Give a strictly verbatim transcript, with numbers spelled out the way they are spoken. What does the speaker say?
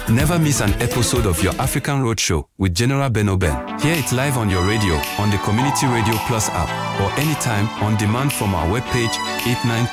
Never miss an episode of your African Roadshow with General Ben Oben. Hear it live on your radio, on the Community Radio Plus app, or anytime on demand from our webpage eight nine